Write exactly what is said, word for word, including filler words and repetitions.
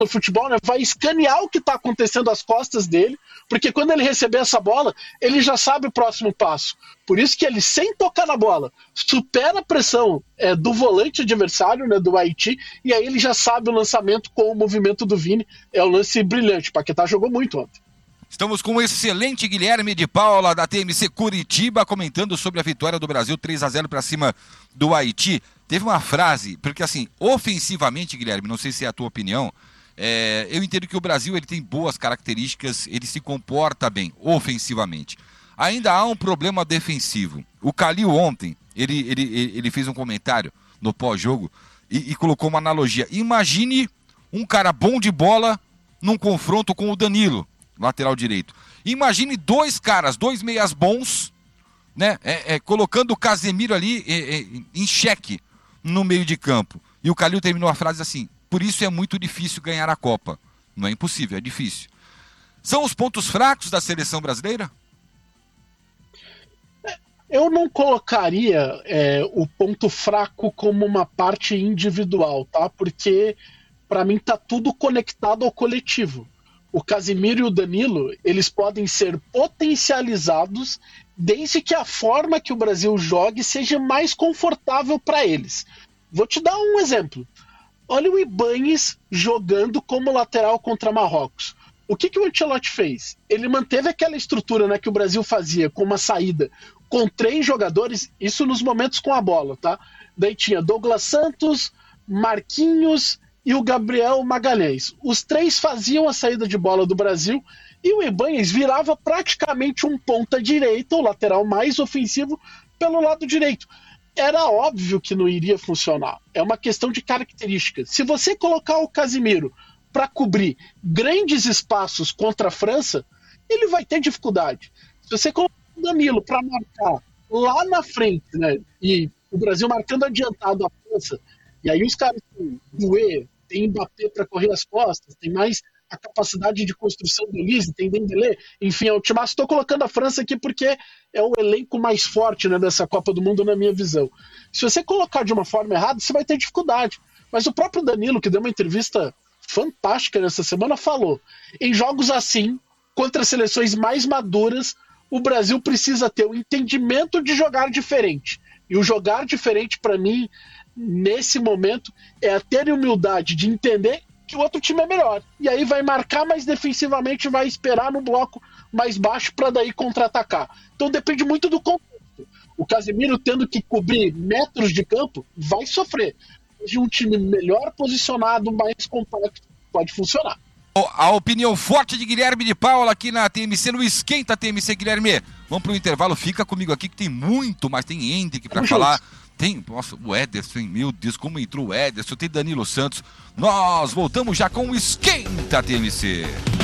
do futebol, né, vai escanear o que está acontecendo às costas dele, porque quando ele receber essa bola, ele já sabe o próximo passo. Por isso que ele, sem tocar na bola, supera a pressão é, do volante adversário, né, do Haiti, e aí ele já sabe o lançamento com o movimento do Vini. É um lance brilhante. O Paquetá jogou muito ontem. Estamos com o excelente Guilherme de Paula, da T M C Curitiba, comentando sobre a vitória do Brasil três a zero para cima do Haiti. Teve uma frase, porque assim, ofensivamente, Guilherme, não sei se é a tua opinião, é, eu entendo que o Brasil ele tem boas características, ele se comporta bem, ofensivamente. Ainda há um problema defensivo. O Calil ontem, ele, ele, ele fez um comentário no pós-jogo e, e colocou uma analogia. Imagine um cara bom de bola num confronto com o Danilo, lateral direito. Imagine dois caras, dois meias bons, né, é, é, colocando o Casemiro ali é, é, em xeque no meio de campo. E o Calil terminou a frase assim: por isso é muito difícil ganhar a Copa. Não é impossível, é difícil. São os pontos fracos da seleção brasileira? Eu não colocaria é, o ponto fraco como uma parte individual, tá? Porque, para mim, tá tudo conectado ao coletivo. O Casemiro e o Danilo, eles podem ser potencializados desde que a forma que o Brasil jogue seja mais confortável para eles. Vou te dar um exemplo. Olha o Ibáñez jogando como lateral contra Marrocos. O que, que o Ancelotti fez? Ele manteve aquela estrutura, né, que o Brasil fazia com uma saída com três jogadores, isso nos momentos com a bola, tá? Daí tinha Douglas Santos, Marquinhos e o Gabriel Magalhães. Os três faziam a saída de bola do Brasil e o Ibáñez virava praticamente um ponta direita, o lateral mais ofensivo, pelo lado direito. Era óbvio que não iria funcionar. É uma questão de características. Se você colocar o Casemiro para cobrir grandes espaços contra a França, ele vai ter dificuldade. Se você colocar o Danilo para marcar lá na frente, né, e o Brasil marcando adiantado a França, e aí os caras têm Doué, tem Mbappé para correr as costas, tem mais a capacidade de construção do Olise, tem Dembélé, enfim, é o timaço. Estou colocando a França aqui porque é o elenco mais forte, né, dessa Copa do Mundo, na minha visão. Se você colocar de uma forma errada, você vai ter dificuldade. Mas o próprio Danilo, que deu uma entrevista fantástica nessa semana, falou: em jogos assim, contra seleções mais maduras, o Brasil precisa ter o entendimento de jogar diferente. E o jogar diferente, para mim, nesse momento, é a ter humildade de entender que o outro time é melhor. E aí vai marcar mais defensivamente, vai esperar no bloco mais baixo para daí contra-atacar. Então depende muito do contexto. O Casemiro, tendo que cobrir metros de campo, vai sofrer. De um time melhor posicionado, mais compacto, pode funcionar. A opinião forte de Guilherme de Paula aqui na T M C, no Esquenta T M C, Guilherme. Vamos pro intervalo, fica comigo aqui que tem muito, mas tem Hendrick para falar. Juntos. Tem, nossa, o Ederson, meu Deus, como entrou o Ederson, tem Danilo Santos. Nós voltamos já com o Esquenta T M C.